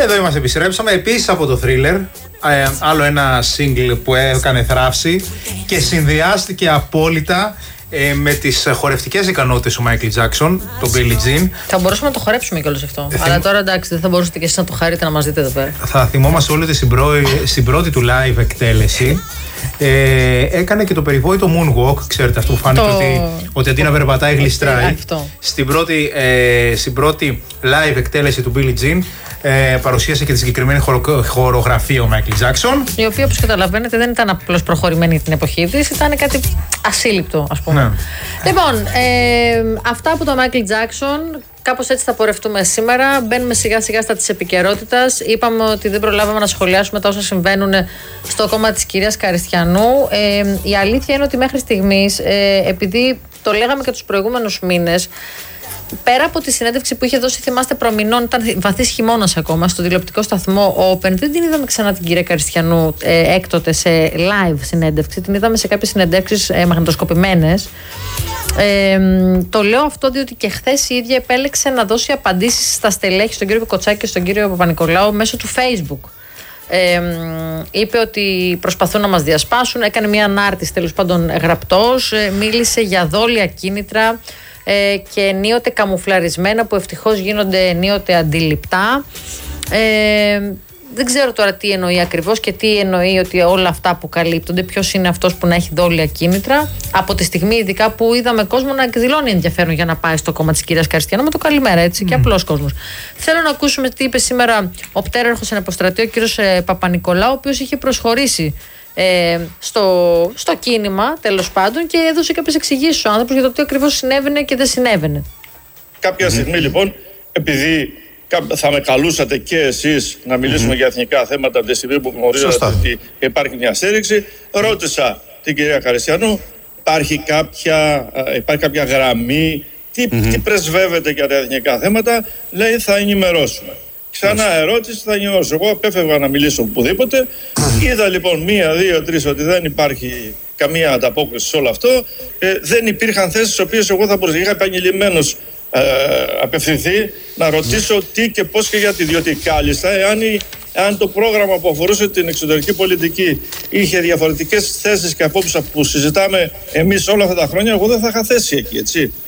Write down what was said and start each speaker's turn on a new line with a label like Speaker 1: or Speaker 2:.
Speaker 1: Εδώ είμαστε, επιστρέψαμε. Επίσης από το Thriller, άλλο ένα single που έκανε θράψη και συνδυάστηκε απόλυτα με τις χορευτικές ικανότητες του Michael Jackson, τον Billie Jean.
Speaker 2: Θα μπορούσαμε να το χορέψουμε κιόλας αυτό. Αλλά τώρα εντάξει, δεν θα μπορούσατε κι εσείς να το χαρείτε να μας δείτε εδώ πέρα.
Speaker 1: Θα θυμόμαστε όλοι ότι στην πρώτη του live εκτέλεση έκανε και το περιβόητο moonwalk, ξέρετε, αυτό που φάνηκε ότι αντί να περπατάει γλιστράει. Στην πρώτη live εκτέλεση του Billie Jean παρουσίασε και τη συγκεκριμένη χορογραφία ο Michael Jackson. Η
Speaker 2: οποία, όπως καταλαβαίνετε, δεν ήταν απλώς προχωρημένη την εποχή της, ήταν κάτι ασύλληπτο, ας πούμε. Ναι. Λοιπόν, αυτά από το Michael Jackson. Κάπως έτσι θα πορευτούμε σήμερα. Μπαίνουμε σιγά σιγά στα της επικαιρότητας. Είπαμε ότι δεν προλάβαμε να σχολιάσουμε τα όσα συμβαίνουν στο κόμμα της κυρίας Καριστιανού. Η αλήθεια είναι ότι μέχρι στιγμής, επειδή το λέγαμε και τους προηγούμενους μήνες, πέρα από τη συνέντευξη που είχε δώσει, θυμάστε, προμηνών, ήταν βαθύς χειμώνας ακόμα, στο τηλεοπτικό σταθμό Open, δεν την είδαμε ξανά την κυρία Καριστιανού έκτοτε σε live συνέντευξη. Την είδαμε σε κάποιες συνεντεύξεις μαγνητοσκοπημένες. Το λέω αυτό διότι και χθες η ίδια επέλεξε να δώσει απαντήσεις στα στελέχη, στον κύριο Κοτσάκη και στον κύριο Παπα-Νικολάου, μέσω του Facebook. Είπε ότι προσπαθούν να μας διασπάσουν, έκανε μια ανάρτηση τέλος πάντων γραπτός, μίλησε για δόλια κίνητρα και ενίοτε καμουφλαρισμένα που ευτυχώς γίνονται ενίοτε αντιληπτά. Δεν ξέρω τώρα τι εννοεί ακριβώς και τι εννοεί ότι όλα αυτά που καλύπτονται, ποιος είναι αυτός που να έχει δόλια κίνητρα. Από τη στιγμή ειδικά που είδαμε κόσμο να εκδηλώνει ενδιαφέρον για να πάει στο κόμμα της κυρίας Καριστιανού με το καλημέρα, έτσι, και απλός κόσμος. Θέλω να ακούσουμε τι είπε σήμερα ο πτέραρχος εν αποστρατεία, ο κύριος Παπα-Νικολάου, ο οποίος είχε προσχωρήσει στο κίνημα, τέλος πάντων, και έδωσε κάποιες εξηγήσεις στους άνθρωπους για το τι ακριβώς συνέβαινε και δεν συνέβαινε.
Speaker 3: Κάποια στιγμή λοιπόν, επειδή θα με καλούσατε και εσείς να μιλήσουμε για εθνικά θέματα τη στιγμή που γνωρίζατε ότι υπάρχει μια στήριξη, ρώτησα την κυρία Καριστιανού, υπάρχει κάποια γραμμή, τι πρεσβεύεται για τα εθνικά θέματα. Λέει, θα ενημερώσουμε. Ξανά ερώτηση, θα ενημερώσω. Εγώ απέφευγα να μιλήσω οπουδήποτε. Είδα λοιπόν 1, 2, 3 ότι δεν υπάρχει καμία ανταπόκριση σε όλο αυτό. Δεν υπήρχαν θέσεις στις οποίες εγώ θα μπορούσα. Είχα επανειλημμένως απευθυνθεί να ρωτήσω τι και πώς και γιατί. Διότι κάλλιστα, εάν το πρόγραμμα που αφορούσε την εξωτερική πολιτική είχε διαφορετικές θέσεις και απόψεις που συζητάμε εμείς όλα αυτά τα χρόνια, εγώ δεν θα είχα θέση εκεί, έτσι.